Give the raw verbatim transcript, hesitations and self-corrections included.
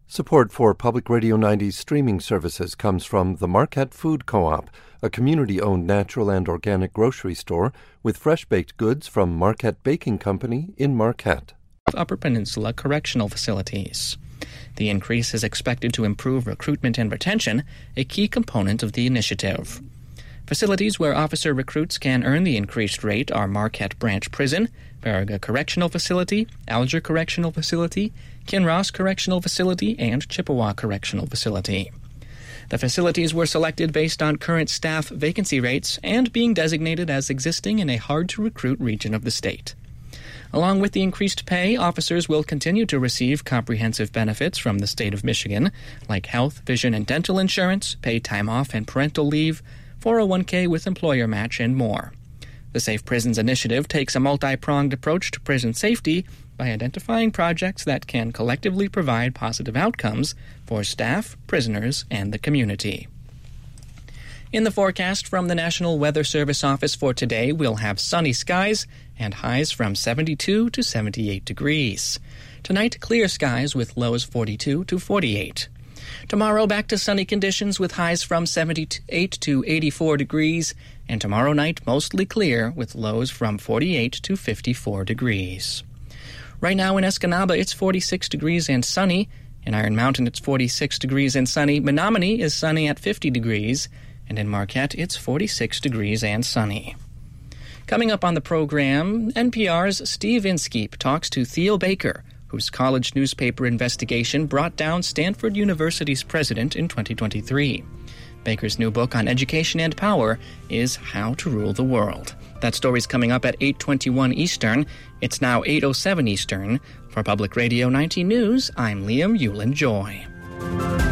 Support for Public Radio ninety's streaming services comes from the Marquette Food Co-op, a community-owned natural and organic grocery store with fresh-baked goods from Marquette Baking Company in Marquette. Upper Peninsula Correctional Facilities. The increase is expected to improve recruitment and retention, a key component of the initiative. Facilities where officer recruits can earn the increased rate are Marquette Branch Prison, Baraga Correctional Facility, Alger Correctional Facility, Kinross Correctional Facility, and Chippewa Correctional Facility. The facilities were selected based on current staff vacancy rates and being designated as existing in a hard-to-recruit region of the state. Along with the increased pay, officers will continue to receive comprehensive benefits from the state of Michigan, like health, vision, and dental insurance, paid time off and parental leave, four oh one k with employer match, and more. The Safe Prisons Initiative takes a multi-pronged approach to prison safety by identifying projects that can collectively provide positive outcomes for staff, prisoners, and the community. In the forecast from the National Weather Service Office for today, we'll have sunny skies and highs from seventy-two to seventy-eight degrees. Tonight, clear skies with lows forty-two to forty-eight. Tomorrow, back to sunny conditions with highs from seventy-eight to eighty-four degrees, and tomorrow night, mostly clear with lows from forty-eight to fifty-four degrees. Right now in Escanaba, it's forty-six degrees and sunny. In Iron Mountain, it's forty-six degrees and sunny. Menominee is sunny at fifty degrees, and in Marquette, it's forty-six degrees and sunny. Coming up on the program, N P R's Steve Inskeep talks to Theo Baker, whose college newspaper investigation brought down Stanford University's president in twenty twenty-three. Baker's new book on education and power is How to Rule the World. That story's coming up at eight twenty-one Eastern. It's now eight oh seven Eastern. For Public Radio ninety News, I'm Liam Yulin-Joy.